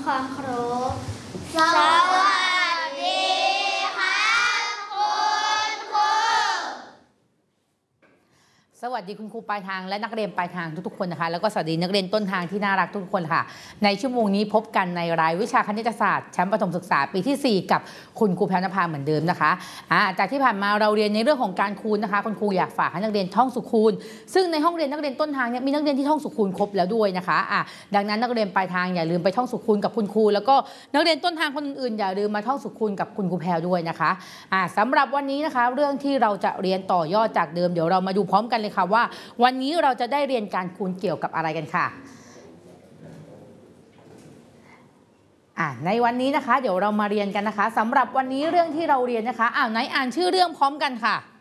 ความเคารพสวัสดีครับคุณครูสวัสดีคุณครูปลายทางและนักเรียนปลายทางทุกๆคนนะคะแล้วก็สวัสดีนักเรียนต้นทางที่น่ารักทุกคนค่ะในชั่วโมงนี้พบกันในรายวิชาคณิตศาสตร์ชั้นประถมศึกษาปีที่4กับคุณครูแพรวนภาเหมือนเดิมนะคะจากที่ผ่านมาเราเรียนในเรื่องของการคูณนะคะคุณครูอยากฝากให้นักเรียนท่องสุขคูณซึ่งในห้องเรียนนักเรียนต้นทางเนี่ยมีนักเรียนที่ท่องสุขคูณครบแล้วด้วยนะคะดังนั้นนักเรียนปลายทางอย่าลืมไปท่องสุขคูณกับคุณครูแล้วก็นักเรียนต้นทางคนอื่นๆอย่าลืมมาท่องสุขคูณกับคุณครูแพรด้วยนะคะสำหรับวันนี้นะคะเรื่องที่เราจะเรียนต่อยอดจากเดิมเดี๋ยวเรามาดูพร้อมกันเลยค่ะว่าวันนี้เราจะได้เรียนการคูณเกี่ยวกับอะไรกันค่ะในวันนี้นะคะเดี๋ยวเรามาเรียนกันนะคะสำหรับวันนี้เรื่องที่เราเรียนนะคะไหนอ่านชื่อเรื่องพร้อมกันค่ะ